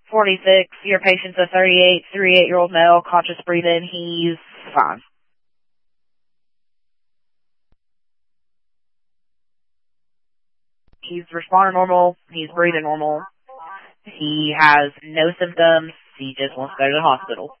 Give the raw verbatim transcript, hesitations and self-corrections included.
forty-six. Your patient's a thirty-eight, thirty-eight-year-old male, conscious breathing. He's fine. He's responding normal. He's breathing normal. He has no symptoms. He just wants to go to the hospital.